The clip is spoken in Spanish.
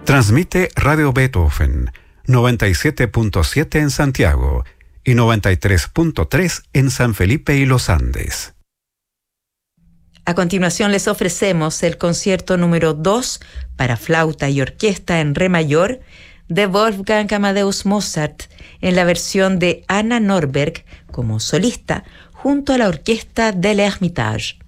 Transmite Radio Beethoven, 97.7 en Santiago y 93.3 en San Felipe y Los Andes. A continuación les ofrecemos el concierto número 2 para flauta y orquesta en re mayor de Wolfgang Amadeus Mozart en la versión de Anna Norberg como solista junto a la orquesta del Hermitage.